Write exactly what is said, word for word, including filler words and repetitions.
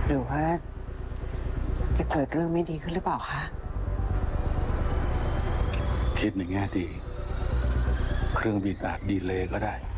หรือว่าจะเกิดเรื่องไม่ดีขึ้นหรือเปล่าคะคิดในแง่ดีเครื่องบินอาจดีเลย์ก็ได้